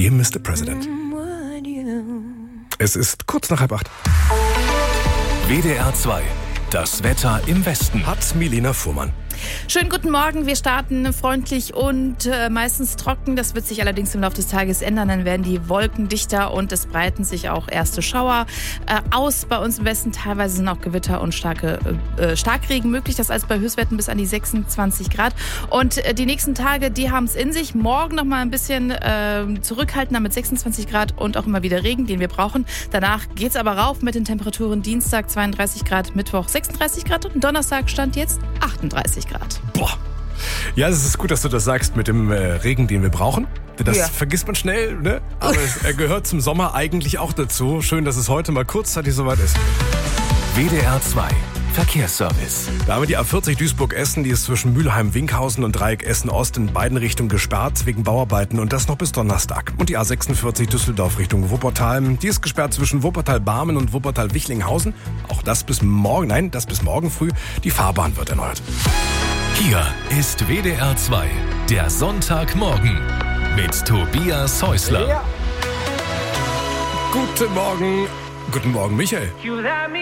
Dear Mr. President. Es ist kurz nach 7:30. WDR 2. Das Wetter im Westen. Hat Milena Fuhrmann. Schönen guten Morgen. Wir starten freundlich und meistens trocken. Das wird sich allerdings im Laufe des Tages ändern. Dann werden die Wolken dichter und es breiten sich auch erste Schauer aus. Bei uns im Westen teilweise sind auch Gewitter und Starkregen möglich. Das alles bei Höchstwerten bis an die 26 Grad. Und die nächsten Tage, die haben es in sich. Morgen noch mal ein bisschen zurückhaltender mit 26 Grad und auch immer wieder Regen, den wir brauchen. Danach geht es aber rauf mit den Temperaturen. Dienstag 32 Grad, Mittwoch 36 Grad und Donnerstag stand jetzt 38 Grad. Boah. Ja, es ist gut, dass du das sagst mit dem Regen, den wir brauchen. Das vergisst man schnell, ne? Aber er gehört zum Sommer eigentlich auch dazu. Schön, dass es heute mal kurzzeitig soweit ist. WDR 2. Verkehrsservice. Da haben wir die A40 Duisburg-Essen, die ist zwischen Mülheim-Winkhausen und Dreieck Essen-Ost in beiden Richtungen gesperrt wegen Bauarbeiten und das noch bis Donnerstag. Und die A46 Düsseldorf Richtung Wuppertal, die ist gesperrt zwischen Wuppertal-Barmen und Wuppertal-Wichlinghausen. Auch das bis morgen früh. Die Fahrbahn wird erneuert. Hier ist WDR 2. Der Sonntagmorgen mit Tobias Häusler. Ja. Guten Morgen. Guten Morgen, Michael. You let me